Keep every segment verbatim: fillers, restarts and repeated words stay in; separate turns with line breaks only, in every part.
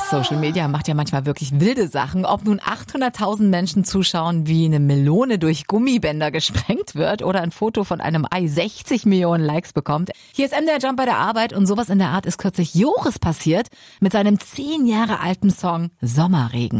Social Media macht ja manchmal wirklich wilde Sachen. Ob nun achthunderttausend Menschen zuschauen, wie eine Melone durch Gummibänder gesprengt wird oder ein Foto von einem Ei sechzig Millionen Likes bekommt. Hier ist M D R Jump bei der Arbeit und sowas in der Art ist kürzlich Joris passiert mit seinem zehn Jahre alten Song Sommerregen.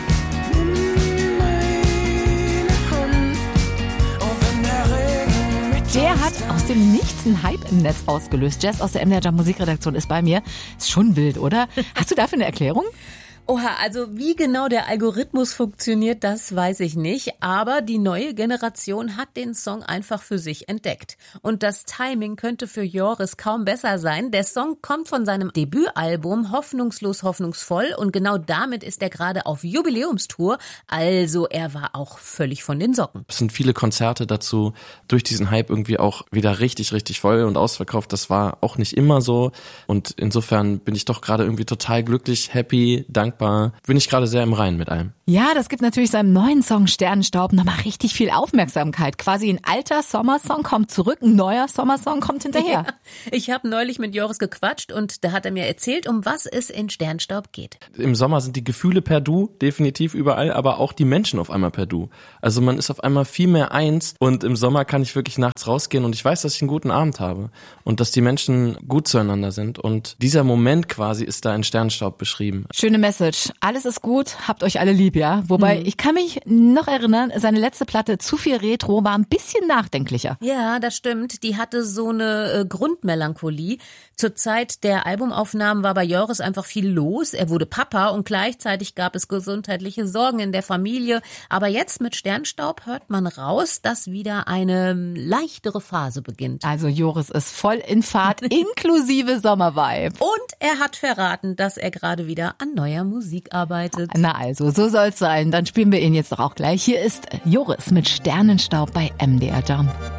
Der hat aus dem Nichts einen Hype im Netz ausgelöst. Jess aus der M D R Jump Musikredaktion ist bei mir. Ist schon wild, oder? Hast du dafür eine Erklärung?
Oha, also wie genau der Algorithmus funktioniert, das weiß ich nicht. Aber die neue Generation hat den Song einfach für sich entdeckt. Und das Timing könnte für Joris kaum besser sein. Der Song kommt von seinem Debütalbum Hoffnungslos, hoffnungsvoll. Und genau damit ist er gerade auf Jubiläumstour. Also er war auch völlig von den Socken.
Es sind viele Konzerte dazu durch diesen Hype irgendwie auch wieder richtig, richtig voll und ausverkauft. Das war auch nicht immer so. Und insofern bin ich doch gerade irgendwie total glücklich, happy, dankbar. Bin ich gerade sehr im Reinen mit allem.
Ja, das gibt natürlich seinem neuen Song Sternenstaub nochmal richtig viel Aufmerksamkeit. Quasi ein alter Sommersong kommt zurück, ein neuer Sommersong kommt hinterher.
Ja, ich habe neulich mit Joris gequatscht und da hat er mir erzählt, um was es in Sternenstaub geht.
Im Sommer sind die Gefühle per Du definitiv überall, aber auch die Menschen auf einmal per Du. Also man ist auf einmal viel mehr eins und im Sommer kann ich wirklich nachts rausgehen und ich weiß, dass ich einen guten Abend habe und dass die Menschen gut zueinander sind und dieser Moment quasi ist da in Sternenstaub beschrieben.
Schöne Message. Alles ist gut, habt euch alle lieb, ja? Wobei, mhm. ich kann mich noch erinnern, seine letzte Platte Zu viel Retro war ein bisschen nachdenklicher.
Ja, das stimmt. Die hatte so eine äh, Grundmelancholie. Zur Zeit der Albumaufnahmen war bei Joris einfach viel los. Er wurde Papa und gleichzeitig gab es gesundheitliche Sorgen in der Familie. Aber jetzt mit Sternstaub hört man raus, dass wieder eine leichtere Phase beginnt.
Also Joris ist voll in Fahrt, inklusive Sommervibe.
Und er hat verraten, dass er gerade wieder an neuer Musik arbeitet.
Na also, so soll's sein. Dann spielen wir ihn jetzt doch auch gleich. Hier ist Joris mit Sternenstaub bei M D R Jump.